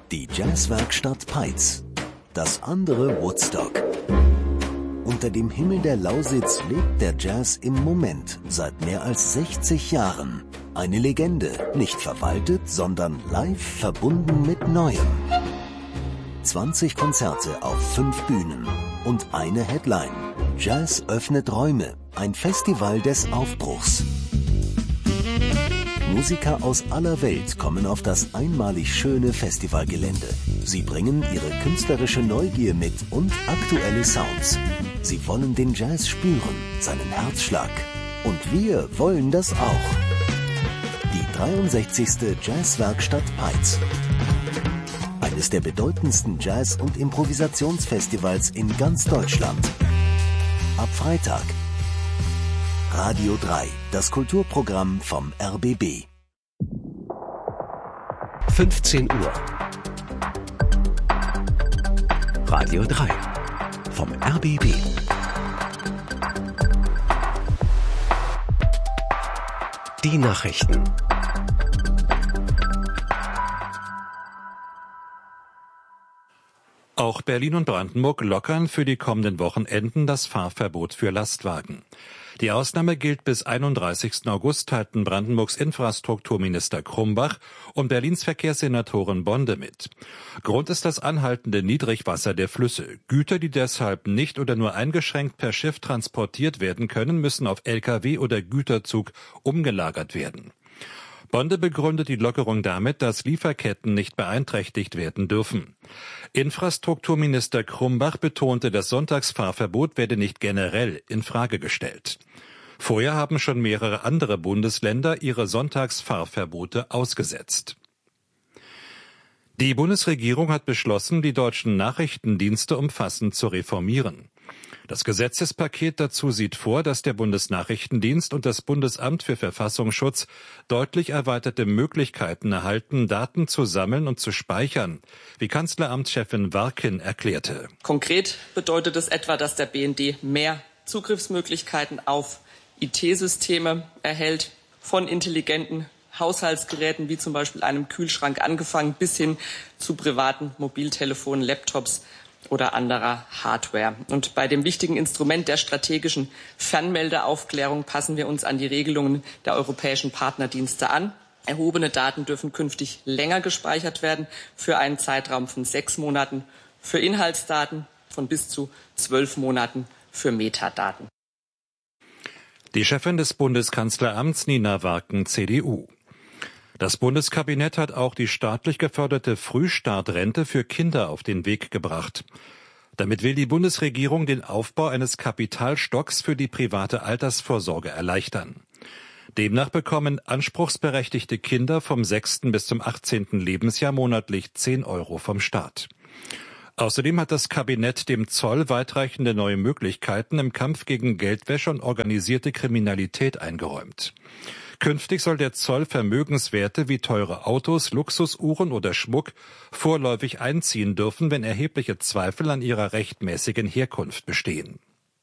Die Jazzwerkstatt Peitz. Das andere Woodstock. Unter dem Himmel der Lausitz lebt der Jazz im Moment seit mehr als 60 Jahren. Eine Legende, nicht verwaltet, sondern live verbunden mit Neuem. 20 Konzerte auf 5 Bühnen und eine Headline. Jazz öffnet Räume, ein Festival des Aufbruchs. Musiker aus aller Welt kommen auf das einmalig schöne Festivalgelände. Sie bringen ihre künstlerische Neugier mit und aktuelle Sounds. Sie wollen den Jazz spüren, seinen Herzschlag. Und wir wollen das auch. Die 63. Jazzwerkstatt Peitz. Eines der bedeutendsten Jazz- und Improvisationsfestivals in ganz Deutschland. Ab Freitag. Radio 3, das Kulturprogramm vom RBB. 15 Uhr. Radio 3 vom RBB. Die Nachrichten. Auch Berlin und Brandenburg lockern für die kommenden Wochenenden das Fahrverbot für Lastwagen. Die Ausnahme gilt bis 31. August, teilten Brandenburgs Infrastrukturminister Krumbach und Berlins Verkehrssenatorin Bonde mit. Grund ist das anhaltende Niedrigwasser der Flüsse. Güter, die deshalb nicht oder nur eingeschränkt per Schiff transportiert werden können, müssen auf Lkw oder Güterzug umgelagert werden. Bonde begründet die Lockerung damit, dass Lieferketten nicht beeinträchtigt werden dürfen. Infrastrukturminister Krumbach betonte, das Sonntagsfahrverbot werde nicht generell in Frage gestellt. Vorher haben schon mehrere andere Bundesländer ihre Sonntagsfahrverbote ausgesetzt. Die Bundesregierung hat beschlossen, die deutschen Nachrichtendienste umfassend zu reformieren. Das Gesetzespaket dazu sieht vor, dass der Bundesnachrichtendienst und das Bundesamt für Verfassungsschutz deutlich erweiterte Möglichkeiten erhalten, Daten zu sammeln und zu speichern, wie Kanzleramtschefin Warkin erklärte. Konkret bedeutet es etwa, dass der BND mehr Zugriffsmöglichkeiten auf IT-Systeme erhält, von intelligenten Haushaltsgeräten wie zum Beispiel einem Kühlschrank angefangen bis hin zu privaten Mobiltelefonen, Laptops oder anderer Hardware. Und bei dem wichtigen Instrument der strategischen Fernmeldeaufklärung passen wir uns an die Regelungen der europäischen Partnerdienste an. Erhobene Daten dürfen künftig länger gespeichert werden, für einen Zeitraum von 6 Monaten, für Inhaltsdaten von bis zu 12 Monaten für Metadaten. Die Chefin des Bundeskanzleramts, Nina Warken, CDU. Das Bundeskabinett hat auch die staatlich geförderte Frühstartrente für Kinder auf den Weg gebracht. Damit will die Bundesregierung den Aufbau eines Kapitalstocks für die private Altersvorsorge erleichtern. Demnach bekommen anspruchsberechtigte Kinder vom 6. bis zum 18. Lebensjahr monatlich 10 € vom Staat. Außerdem hat das Kabinett dem Zoll weitreichende neue Möglichkeiten im Kampf gegen Geldwäsche und organisierte Kriminalität eingeräumt. Künftig soll der Zoll Vermögenswerte wie teure Autos, Luxusuhren oder Schmuck vorläufig einziehen dürfen, wenn erhebliche Zweifel an ihrer rechtmäßigen Herkunft bestehen.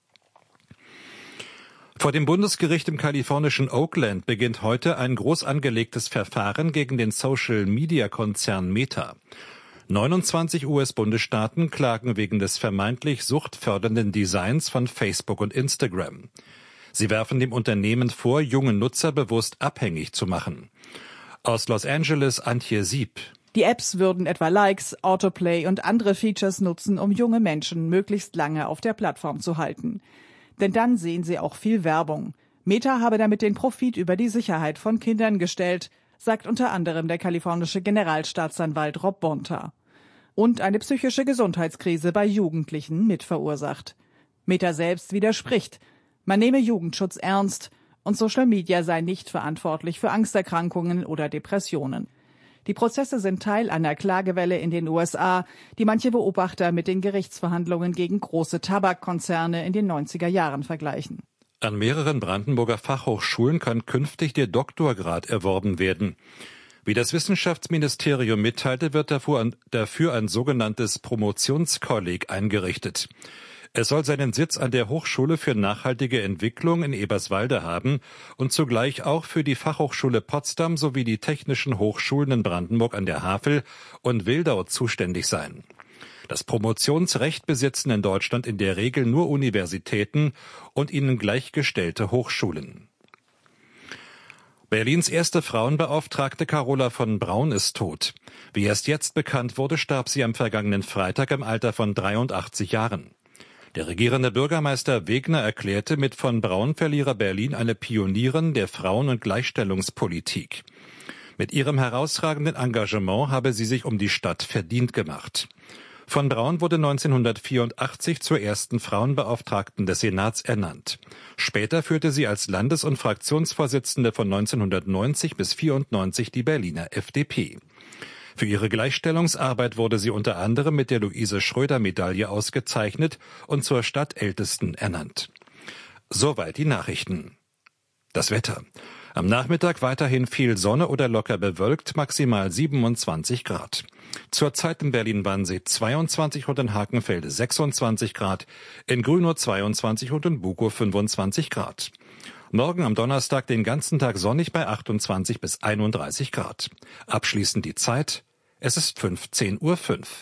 Vor dem Bundesgericht im kalifornischen Oakland beginnt heute ein groß angelegtes Verfahren gegen den Social-Media-Konzern Meta. 29 US-Bundesstaaten klagen wegen des vermeintlich suchtfördernden Designs von Facebook und Instagram. Sie werfen dem Unternehmen vor, junge Nutzer bewusst abhängig zu machen. Aus Los Angeles Antje Sieb. Die Apps würden etwa Likes, Autoplay und andere Features nutzen, um junge Menschen möglichst lange auf der Plattform zu halten. Denn dann sehen sie auch viel Werbung. Meta habe damit den Profit über die Sicherheit von Kindern gestellt, sagt unter anderem der kalifornische Generalstaatsanwalt Rob Bonta. Und eine psychische Gesundheitskrise bei Jugendlichen mit verursacht. Meta selbst widerspricht. Man nehme Jugendschutz ernst und Social Media sei nicht verantwortlich für Angsterkrankungen oder Depressionen. Die Prozesse sind Teil einer Klagewelle in den USA, die manche Beobachter mit den Gerichtsverhandlungen gegen große Tabakkonzerne in den 90er Jahren vergleichen. An mehreren Brandenburger Fachhochschulen kann künftig der Doktorgrad erworben werden. Wie das Wissenschaftsministerium mitteilte, wird dafür ein sogenanntes Promotionskolleg eingerichtet. Es soll seinen Sitz an der Hochschule für nachhaltige Entwicklung in Eberswalde haben und zugleich auch für die Fachhochschule Potsdam sowie die technischen Hochschulen in Brandenburg an der Havel und Wildau zuständig sein. Das Promotionsrecht besitzen in Deutschland in der Regel nur Universitäten und ihnen gleichgestellte Hochschulen. Berlins erste Frauenbeauftragte Carola von Braun ist tot. Wie erst jetzt bekannt wurde, starb sie am vergangenen Freitag im Alter von 83 Jahren. Der regierende Bürgermeister Wegner erklärte, mit von Braun verliere Berlin eine Pionierin der Frauen- und Gleichstellungspolitik. Mit ihrem herausragenden Engagement habe sie sich um die Stadt verdient gemacht. Von Braun wurde 1984 zur ersten Frauenbeauftragten des Senats ernannt. Später führte sie als Landes- und Fraktionsvorsitzende von 1990 bis 1994 die Berliner FDP. Für ihre Gleichstellungsarbeit wurde sie unter anderem mit der Luise-Schröder-Medaille ausgezeichnet und zur Stadtältesten ernannt. Soweit die Nachrichten. Das Wetter. Am Nachmittag weiterhin viel Sonne oder locker bewölkt, maximal 27 Grad. Zurzeit in Berlin-Wannsee 22 und in Hakenfelde 26 Grad, in Grünow 22 und in Bukow 25 Grad. Morgen am Donnerstag den ganzen Tag sonnig bei 28 bis 31 Grad. Abschließend die Zeit, es ist 15:05 Uhr.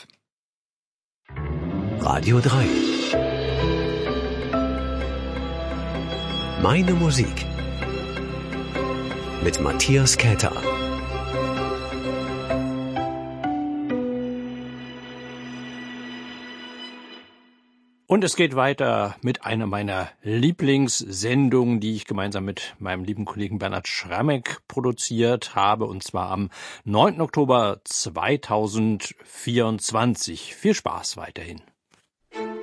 Radio 3. Meine Musik. Mit Matthias Käther. Und es geht weiter mit einer meiner Lieblingssendungen, die ich gemeinsam mit meinem lieben Kollegen Bernhard Schrammeck produziert habe, und zwar am 9. Oktober 2024. Viel Spaß weiterhin.